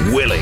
Willie.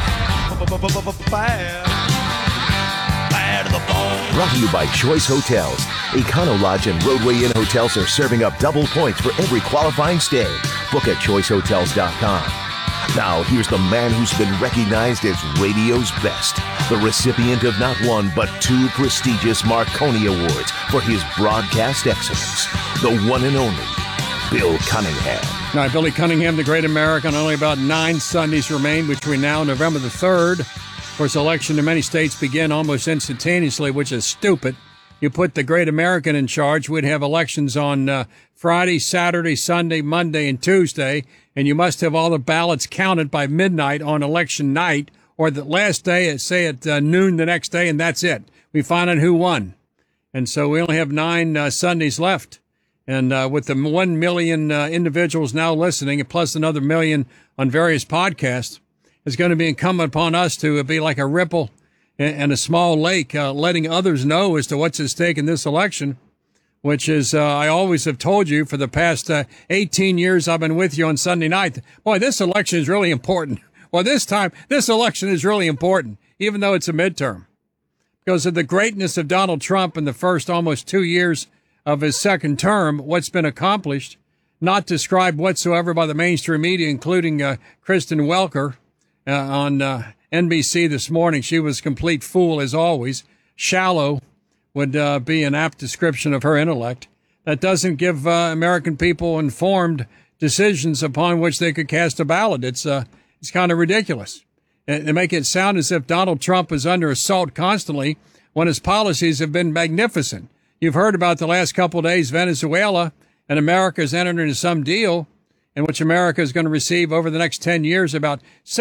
Bad to the bone. Brought to you by Choice Hotels. Econo Lodge and Roadway Inn hotels are serving up double points for every qualifying stay. Book at choicehotels.com. Now, here's the man who's been recognized as radio's best, the recipient of not one but 2 prestigious Marconi Awards for his broadcast excellence, the one and only Bill Cunningham. All right, Billy Cunningham, the great American. Only about 9 Sundays remain between now and November the 3rd. Of course, election in many states begin almost instantaneously, which is stupid. You put the great American in charge, we'd have elections on Friday, Saturday, Sunday, Monday, and Tuesday, and you must have all the ballots counted by midnight on election night, or the last day, say at noon the next day, and that's it. We find out who won. And so we only have 9 Sundays left. And with the 1 million individuals now listening, plus another million on various podcasts, it's going to be incumbent upon us to be like a ripple in a small lake, letting others know as to what's at stake in this election, which is, I always have told you for the past 18 years I've been with you on Sunday night, boy, this election is really important. Well, this time, this election is really important, even though it's a midterm. Because of the greatness of Donald Trump in the first almost 2 years of his second term, what's been accomplished, not described whatsoever by the mainstream media, including Kristen Welker on NBC this morning. She was a complete fool, as always. Shallow would be an apt description of her intellect. That doesn't give American people informed decisions upon which they could cast a ballot. It's kind of ridiculous. They make it sound as if Donald Trump is under assault constantly when his policies have been magnificent. You've heard about the last couple of days, Venezuela, and America has entered into some deal in which America is going to receive over the next 10 years about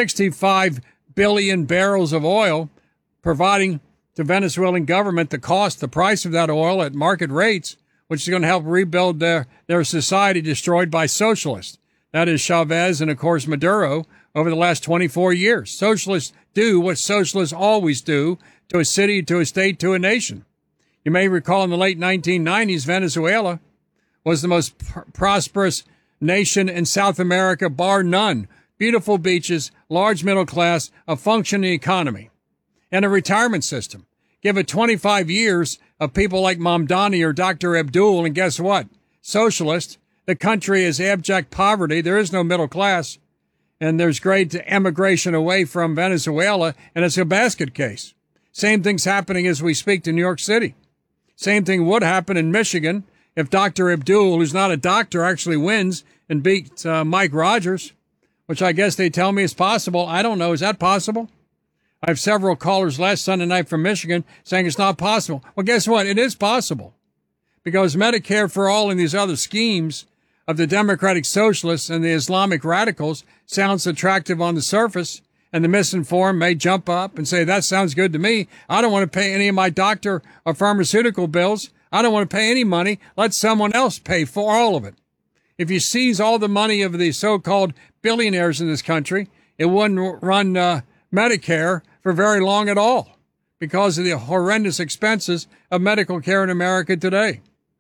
65 billion barrels of oil, providing to Venezuelan government the price of that oil at market rates, which is going to help rebuild their society destroyed by socialists. That is Chavez and, of course, Maduro over the last 24 years. Socialists do what socialists always do to a city, to a state, to a nation. You may recall in the late 1990s, Venezuela was the most prosperous nation in South America, bar none. Beautiful beaches, large middle class, a functioning economy, and a retirement system. Give it 25 years of people like Mamdani or Dr. Abdul, and guess what? Socialist. The country is abject poverty. There is no middle class, and there's great emigration away from Venezuela, and it's a basket case. Same thing's happening as we speak to New York City. Same thing would happen in Michigan if Dr. Abdul, who's not a doctor, actually wins and beats Mike Rogers, which I guess they tell me is possible. I don't know. Is that possible? I have several callers last Sunday night from Michigan saying it's not possible. Well, guess what? It is possible, because Medicare for all and these other schemes of the Democratic Socialists and the Islamic radicals sounds attractive on the surface, and the misinformed may jump up and say, that sounds good to me. I don't want to pay any of my doctor or pharmaceutical bills. I don't want to pay any money. Let someone else pay for all of it. If you seize all the money of the so-called billionaires in this country, it wouldn't run Medicare for very long at all because of the horrendous expenses of medical care in America today.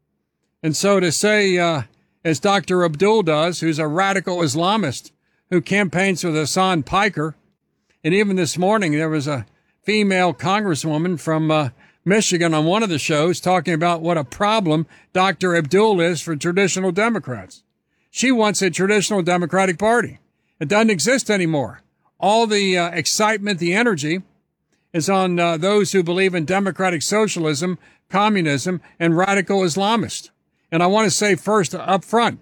And so to say, as Dr. Abdul does, who's a radical Islamist who campaigns with Hassan Piker, and even this morning there was a female congresswoman from Michigan on one of the shows talking about what a problem Dr. Abdul is for traditional Democrats. She wants a traditional Democratic Party. It doesn't exist anymore. All the excitement, the energy is on those who believe in democratic socialism, communism, and radical Islamist. And I want to say first up front,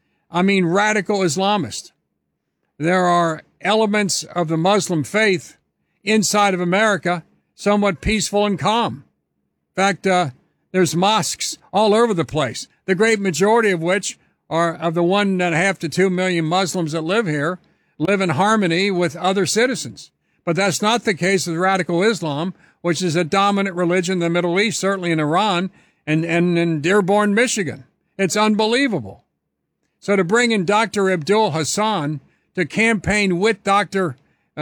I mean radical Islamist. There are elements of the Muslim faith inside of America somewhat peaceful and calm. In fact, there's mosques all over the place, the great majority of which are of the 1.5 to 2 million Muslims that live here, live in harmony with other citizens. But that's not the case with radical Islam, which is a dominant religion in the Middle East, certainly in Iran and in Dearborn, Michigan. It's unbelievable. So to bring in Dr. Abdul Hassan to campaign with Dr.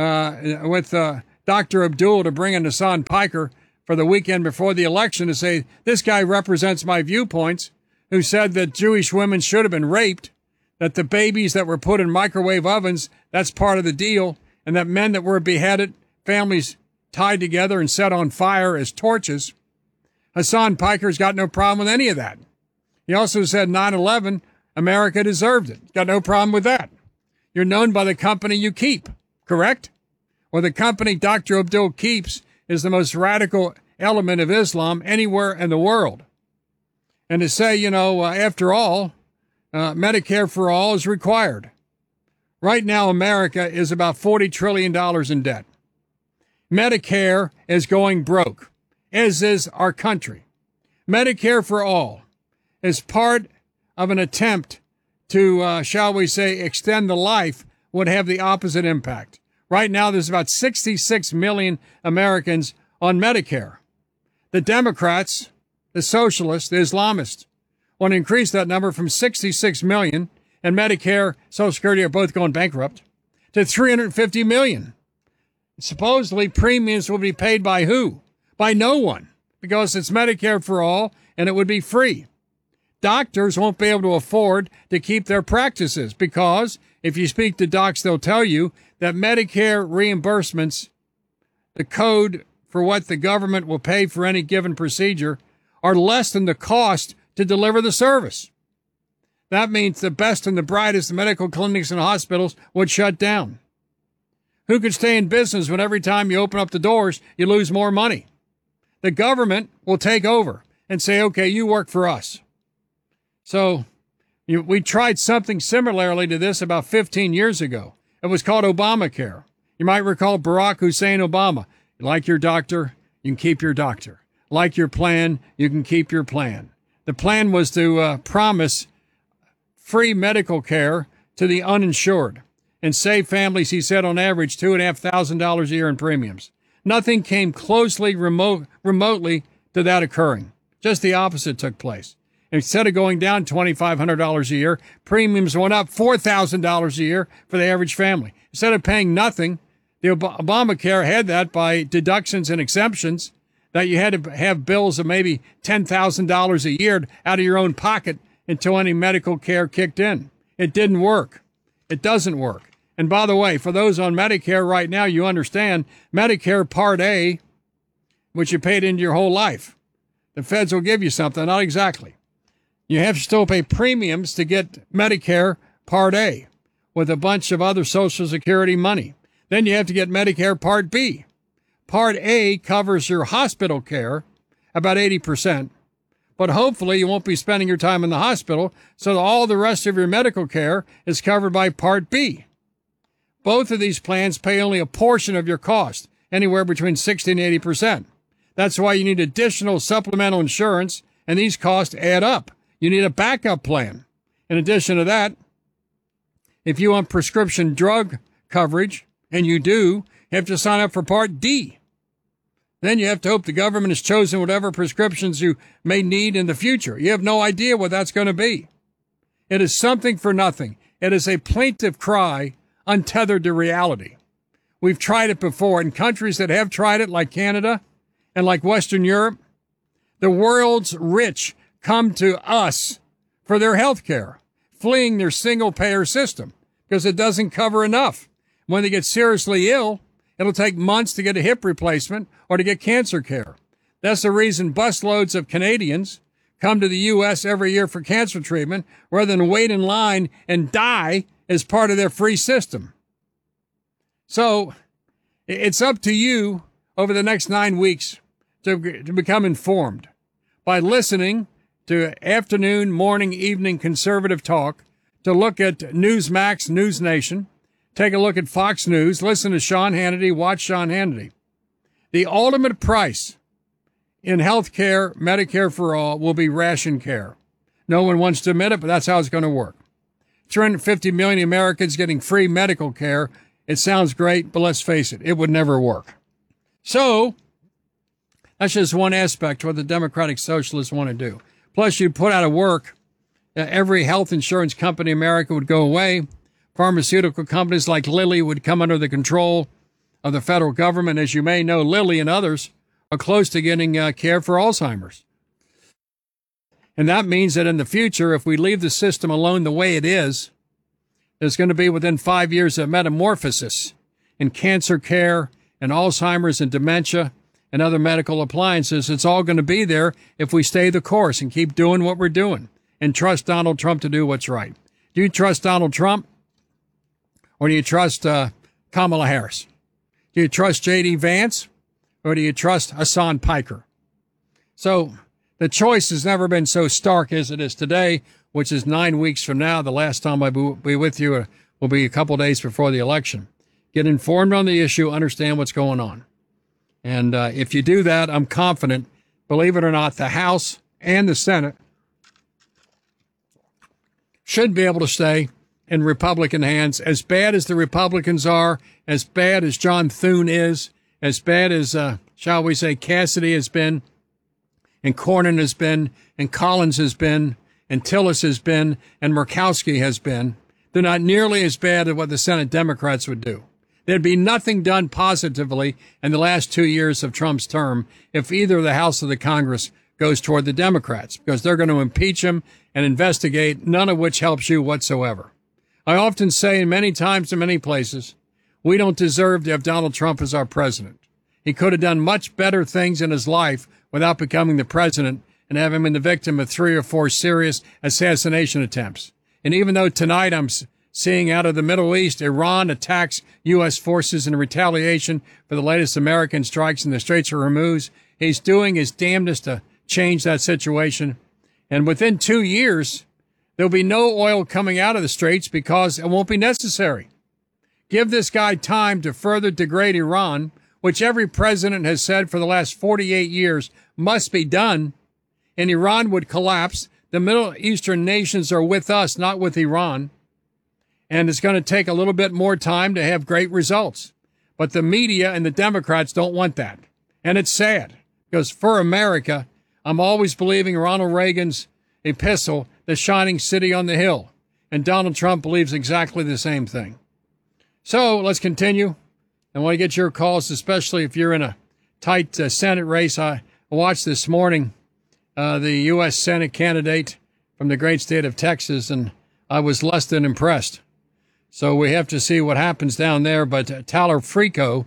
Abdul to bring in Hassan Piker for the weekend before the election to say, this guy represents my viewpoints, who said that Jewish women should have been raped, that the babies that were put in microwave ovens, that's part of the deal, and that men that were beheaded, families tied together and set on fire as torches. Hassan Piker's got no problem with any of that. He also said 9/11, America deserved it. Got no problem with that. You're known by the company you keep, correct? Well, the company Dr. Abdul keeps is the most radical element of Islam anywhere in the world. And to say, after all, Medicare for all is required. Right now, America is about $40 trillion in debt. Medicare is going broke, as is our country. Medicare for all is part of an attempt to, shall we say, extend the life, would have the opposite impact. Right now, there's about 66 million Americans on Medicare. The Democrats, the socialists, the Islamists want to increase that number from 66 million, and Medicare, Social Security are both going bankrupt, to 350 million. Supposedly, premiums will be paid by who? By no one, because it's Medicare for all, and it would be free. Doctors won't be able to afford to keep their practices because if you speak to docs, they'll tell you that Medicare reimbursements, the code for what the government will pay for any given procedure, are less than the cost to deliver the service. That means the best and the brightest medical clinics and hospitals would shut down. Who could stay in business when every time you open up the doors, you lose more money? The government will take over and say, okay, you work for us. So we tried something similarly to this about 15 years ago. It was called Obamacare. You might recall Barack Hussein Obama. You like your doctor, you can keep your doctor. Like your plan, you can keep your plan. The plan was to promise free medical care to the uninsured and save families, he said, on average, $2,500 a year in premiums. Nothing came closely remotely to that occurring. Just the opposite took place. Instead of going down $2,500 a year, premiums went up $4,000 a year for the average family. Instead of paying nothing, the Obamacare had that by deductions and exemptions that you had to have bills of maybe $10,000 a year out of your own pocket until any medical care kicked in. It didn't work. It doesn't work. And by the way, for those on Medicare right now, you understand Medicare Part A, which you paid into your whole life. The feds will give you something, not exactly. You have to still pay premiums to get Medicare Part A with a bunch of other Social Security money. Then you have to get Medicare Part B. Part A covers your hospital care, about 80%, but hopefully you won't be spending your time in the hospital, so all the rest of your medical care is covered by Part B. Both of these plans pay only a portion of your cost, anywhere between 60 and 80%. That's why you need additional supplemental insurance, and these costs add up. You need a backup plan. In addition to that, if you want prescription drug coverage, and you do, you have to sign up for Part D. Then you have to hope the government has chosen whatever prescriptions you may need in the future. You have no idea what that's going to be. It is something for nothing. It is a plaintive cry untethered to reality. We've tried it before in countries that have tried it, like Canada and like Western Europe. The world's rich come to us for their health care, fleeing their single-payer system because it doesn't cover enough. When they get seriously ill, it'll take months to get a hip replacement or to get cancer care. That's the reason busloads of Canadians come to the U.S. every year for cancer treatment rather than wait in line and die as part of their free system. So it's up to you over the next 9 weeks to become informed by listening to afternoon, morning, evening conservative talk, to look at Newsmax, News Nation, take a look at Fox News, listen to Sean Hannity, watch Sean Hannity. The ultimate price in health care, Medicare for all, will be ration care. No one wants to admit it, but that's how it's going to work. 350 million Americans getting free medical care. It sounds great, but let's face it, it would never work. So that's just one aspect of what the Democratic Socialists want to do. Plus, you'd put out of work, every health insurance company in America would go away. Pharmaceutical companies like Lilly would come under the control of the federal government. As you may know, Lilly and others are close to getting care for Alzheimer's. And that means that in the future, if we leave the system alone the way it is, there's going to be within 5 years a metamorphosis in cancer care and Alzheimer's and dementia and other medical appliances. It's all going to be there if we stay the course and keep doing what we're doing and trust Donald Trump to do what's right. Do you trust Donald Trump, or do you trust Kamala Harris? Do you trust J.D. Vance, or do you trust Hassan Piker? So the choice has never been so stark as it is today, which is 9 weeks from now. The last time I will be with you will be a couple days before the election. Get informed on the issue, understand what's going on. And if you do that, I'm confident, believe it or not, the House and the Senate should be able to stay in Republican hands. As bad as the Republicans are, as bad as John Thune is, as bad as, shall we say, Cassidy has been, and Cornyn has been, and Collins has been, and Tillis has been, and Murkowski has been, they're not nearly as bad as what the Senate Democrats would do. There'd be nothing done positively in the last 2 years of Trump's term if either the House or the Congress goes toward the Democrats, because they're going to impeach him and investigate, none of which helps you whatsoever. I often say, and many times in many places, we don't deserve to have Donald Trump as our president. He could have done much better things in his life without becoming the president and having been the victim of 3 or 4 serious assassination attempts. And even though tonight I'm seeing out of the Middle East, Iran attacks U.S. forces in retaliation for the latest American strikes in the Straits of Hormuz, he's doing his damnedest to change that situation. And within 2 years, there'll be no oil coming out of the Straits because it won't be necessary. Give this guy time to further degrade Iran, which every president has said for the last 48 years must be done, and Iran would collapse. The Middle Eastern nations are with us, not with Iran. And it's going to take a little bit more time to have great results. But the media and the Democrats don't want that. And it's sad, because for America, I'm always believing Ronald Reagan's epistle, The Shining City on the Hill. And Donald Trump believes exactly the same thing. So let's continue. I want to get your calls, especially if you're in a tight Senate race. I watched this morning the U.S. Senate candidate from the great state of Texas, and I was less than impressed. So we have to see what happens down there. But Talafrico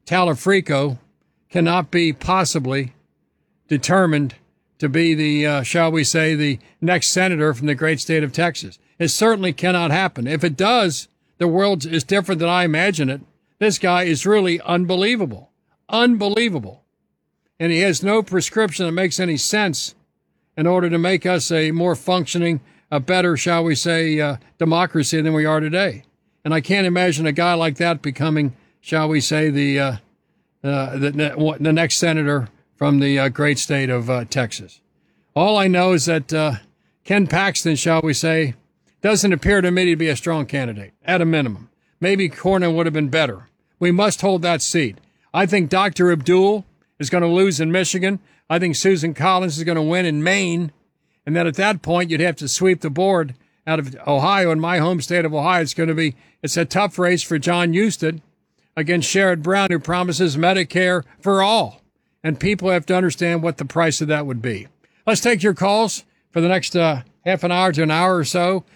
cannot be possibly determined to be the, shall we say, the next senator from the great state of Texas. It certainly cannot happen. If it does, the world is different than I imagine it. This guy is really unbelievable. Unbelievable. And he has no prescription that makes any sense in order to make us a more functioning, a better, shall we say, democracy than we are today. And I can't imagine a guy like that becoming, shall we say, the next senator from the great state of Texas. All I know is that Ken Paxton, shall we say, doesn't appear to me to be a strong candidate, at a minimum. Maybe Cornyn would have been better. We must hold that seat. I think Dr. Abdul is going to lose in Michigan. I think Susan Collins is going to win in Maine. And then at that point, you'd have to sweep the board out of Ohio. In my home state of Ohio, it's a tough race for John Husted against Sherrod Brown, who promises Medicare for all. And people have to understand what the price of that would be. Let's take your calls for the next half an hour to an hour or so.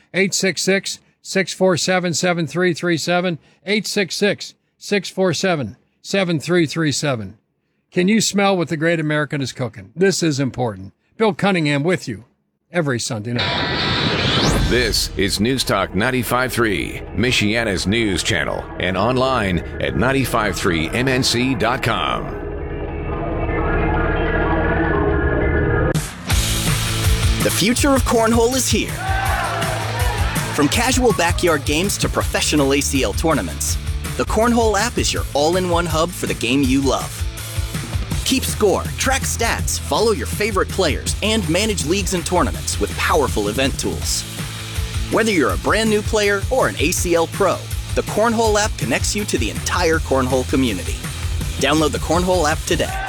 866-647-7337. 866-647-7337. Can you smell what the great American is cooking? This is important. Bill Cunningham with you every Sunday night. This is News Talk 95.3, Michiana's news channel, and online at 953mnc.com. The future of cornhole is here. From casual backyard games to professional ACL tournaments, the Cornhole app is your all-in-one hub for the game you love. Keep score, track stats, follow your favorite players, and manage leagues and tournaments with powerful event tools. Whether you're a brand new player or an ACL pro, the Cornhole app connects you to the entire cornhole community. Download the Cornhole app today.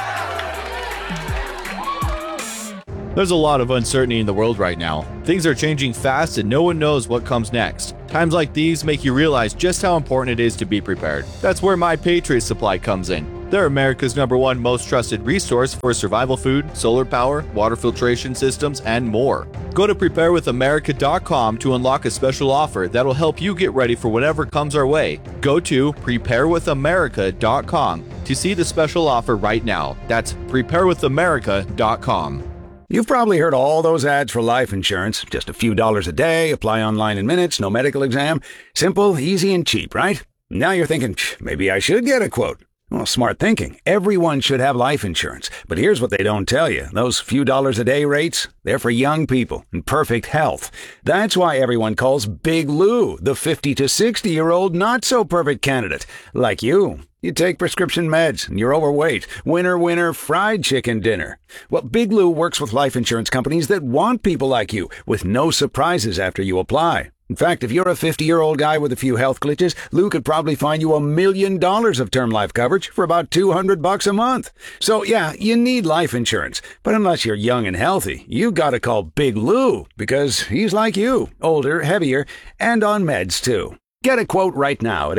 There's a lot of uncertainty in the world right now. Things are changing fast and no one knows what comes next. Times like these make you realize just how important it is to be prepared. That's where My Patriot Supply comes in. They're America's #1 most trusted resource for survival food, solar power, water filtration systems, and more. Go to preparewithamerica.com to unlock a special offer that'll help you get ready for whatever comes our way. Go to preparewithamerica.com to see the special offer right now. That's preparewithamerica.com. You've probably heard all those ads for life insurance. Just a few dollars a day, apply online in minutes, no medical exam. Simple, easy, and cheap, right? Now you're thinking, maybe I should get a quote. Well, smart thinking. Everyone should have life insurance. But here's what they don't tell you. Those few dollars a day rates, they're for young people in perfect health. That's why everyone calls Big Lou the 50 to 60-year-old not-so-perfect candidate. Like you. You take prescription meds and you're overweight. Winner, winner, fried chicken dinner. Well, Big Lou works with life insurance companies that want people like you with no surprises after you apply. In fact, if you're a 50-year-old guy with a few health glitches, Lou could probably find you $1 million of term life coverage for about $200 a month. So yeah, you need life insurance. But unless you're young and healthy, you gotta call Big Lou because he's like you, older, heavier, and on meds too. Get a quote right now at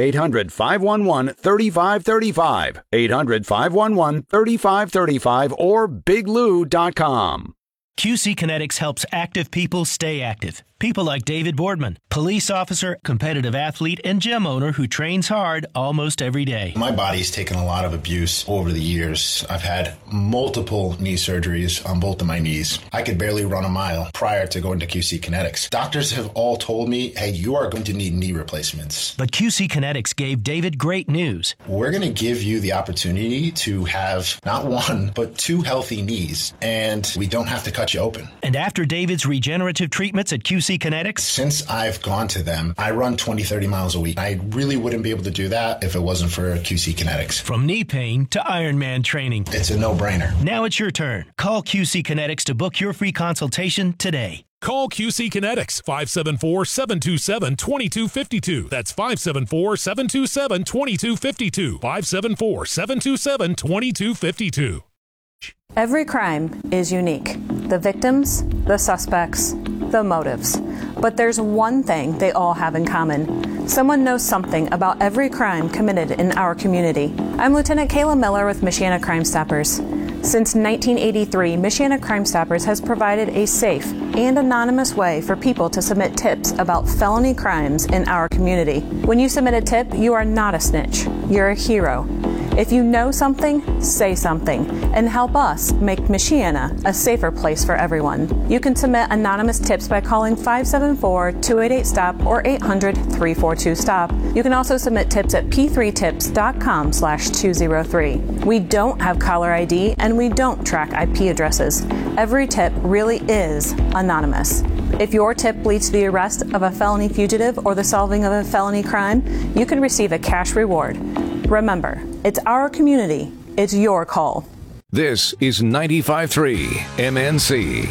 800-511-3535, 800-511-3535, or biglou.com. QC Kinetics helps active people stay active. People like David Boardman, police officer, competitive athlete, and gym owner who trains hard almost every day. My body's taken a lot of abuse over the years. I've had multiple knee surgeries on both of my knees. I could barely run a mile prior to going to QC Kinetics. Doctors have all told me, hey, you are going to need knee replacements. But QC Kinetics gave David great news. We're going to give you the opportunity to have not one, but 2 healthy knees, and we don't have to cut you open. And after David's regenerative treatments at QC Kinetics, since I've gone to them, I run 20-30 miles a week. I really wouldn't be able to do that if it wasn't for QC Kinetics. From knee pain to Ironman training, it's a no-brainer. Now it's your turn. Call QC Kinetics to book your free consultation today. Call QC Kinetics, 574-727-2252. That's 574-727-2252. 574-727-2252. Every crime is unique. The victims, the suspects, the motives. But there's one thing they all have in common. Someone knows something about every crime committed in our community. I'm Lieutenant Kayla Miller with Michiana Crime Stoppers. Since 1983, Michiana Crime Stoppers has provided a safe and anonymous way for people to submit tips about felony crimes in our community. When you submit a tip, you are not a snitch. You're a hero. If you know something, say something, and help us make Michiana a safer place for everyone. You can submit anonymous tips by calling 574-288-STOP or 800-342-STOP. You can also submit tips at p3tips.com/203. We don't have caller ID and we don't track IP addresses. Every tip really is anonymous. If your tip leads to the arrest of a felony fugitive or the solving of a felony crime, you can receive a cash reward. Remember, it's our community. It's your call. This is 95.3 MNC.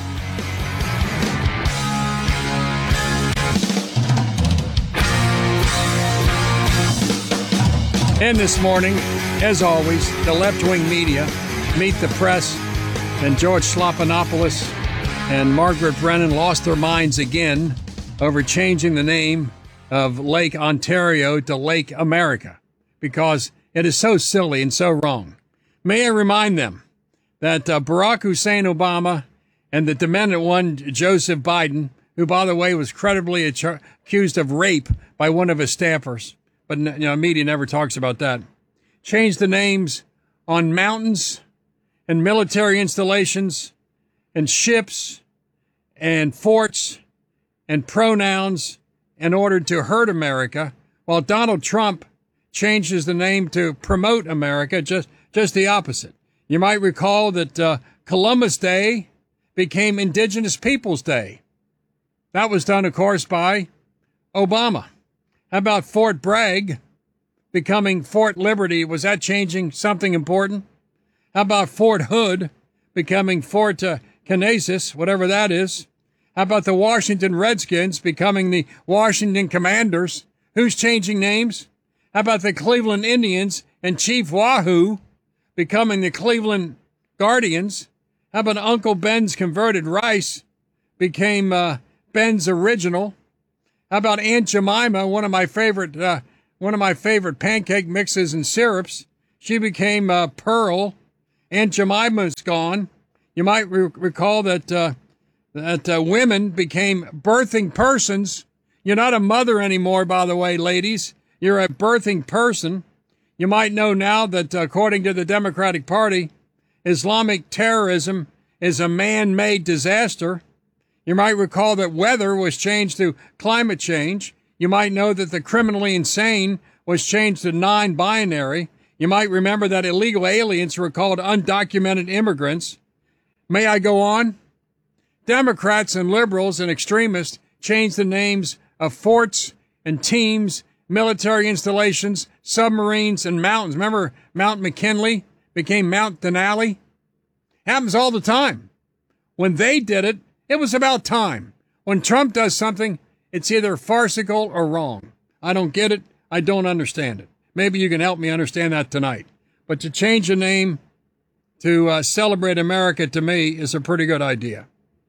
And this morning, as always, the left-wing media, Meet the Press, and George Stephanopoulos and Margaret Brennan lost their minds again over changing the name of Lake Ontario to Lake America, because it is so silly and so wrong. May I remind them that Barack Hussein Obama and the demented one, Joseph Biden, who, by the way, was credibly accused of rape by one of his staffers, but media never talks about that, changed the names on mountains and military installations and ships and forts and pronouns in order to hurt America, while Donald Trump changes the name to promote America, just the opposite. You might recall that Columbus Day became Indigenous Peoples Day. That was done, of course, by Obama. How about Fort Bragg becoming Fort Liberty? Was that changing something important? How about Fort Hood becoming Fort Canasis, whatever that is? How about the Washington Redskins becoming the Washington Commanders? Who's changing names? How about the Cleveland Indians and Chief Wahoo becoming the Cleveland Guardians? How about Uncle Ben's converted rice became Ben's Original? How about Aunt Jemima, one of my favorite pancake mixes and syrups? she became Pearl. Aunt Jemima's gone. You might recall that women became birthing persons. You're not a mother anymore, by the way, ladies. You're a birthing person. You might know now that, according to the Democratic Party, Islamic terrorism is a man-made disaster. You might recall that weather was changed to climate change. You might know that the criminally insane was changed to non-binary. You might remember that illegal aliens were called undocumented immigrants. May I go on? Democrats and liberals and extremists changed the names of forts and teams, military installations, submarines, and mountains. Remember Mount McKinley became Mount Denali? Happens all the time. When they did it, it was about time. When Trump does something, it's either farcical or wrong. I don't get it. I don't understand it. Maybe you can help me understand that tonight. But to change a name to celebrate America, to me, is a pretty good idea.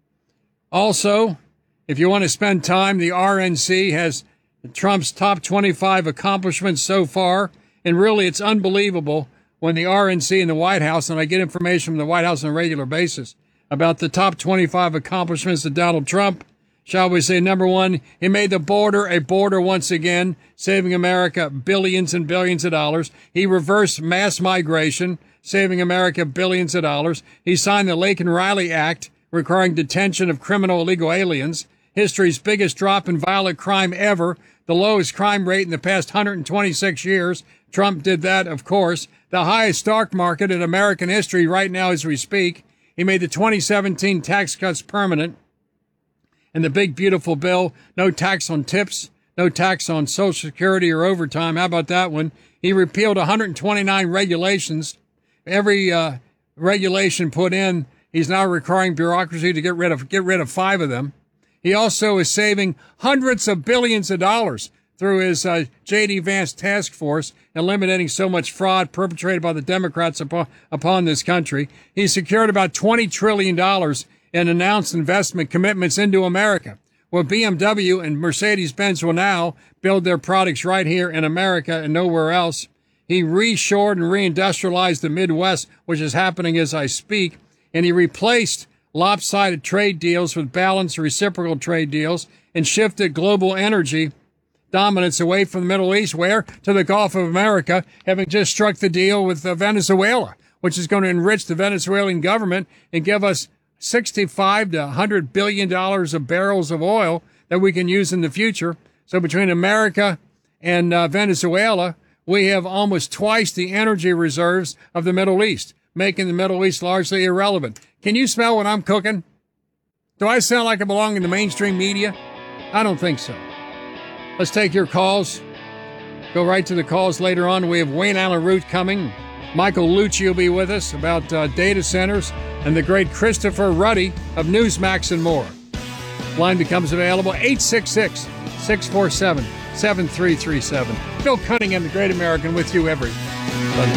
Also, if you want to spend time, the RNC has Trump's top 25 accomplishments so far. And really, it's unbelievable when the RNC and the White House, and I get information from the White House on a regular basis about the top 25 accomplishments of Donald Trump. Shall we say, number one, he made the border a border once again, saving America billions and billions of dollars. He reversed mass migration, saving America billions of dollars. He signed the Laken Riley Act, requiring detention of criminal illegal aliens. History's biggest drop in violent crime ever, the lowest crime rate in the past 126 years. Trump did that, of course. The highest stock market in American history right now as we speak. He made the 2017 tax cuts permanent. And the big, beautiful bill, no tax on tips, no tax on Social Security or overtime. How about that one? He repealed 129 regulations. Every regulation put in, he's now requiring bureaucracy to get rid of 5 of them. He also is saving hundreds of billions of dollars through his J.D. Vance task force, eliminating so much fraud perpetrated by the Democrats upon this country. He secured about $20 trillion and announced investment commitments into America. Well, BMW and Mercedes-Benz will now build their products right here in America and nowhere else. He reshored and reindustrialized the Midwest, which is happening as I speak, and he replaced lopsided trade deals with balanced reciprocal trade deals and shifted global energy dominance away from the Middle East, where? To the Gulf of America, having just struck the deal with Venezuela, which is going to enrich the Venezuelan government and give us $65 to $100 billion of barrels of oil that we can use in the future. So between America and Venezuela, we have almost twice the energy reserves of the Middle East, making the Middle East largely irrelevant. Can you smell what I'm cooking? Do I sound like I belong in the mainstream media? I don't think so. Let's take your calls. Go right to the calls later on. We have Wayne Allen Root coming. Michael Lucci will be with us about data centers and the great Christopher Ruddy of Newsmax and more. Line becomes available 866-647-7337. Bill Cunningham, the Great American, with you every Sunday.